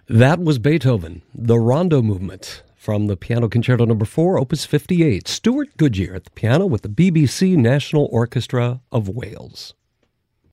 That was Beethoven, the Rondo Movement, from the Piano Concerto No. 4, Opus 58. Stuart Goodyear at the piano with the BBC National Orchestra of Wales.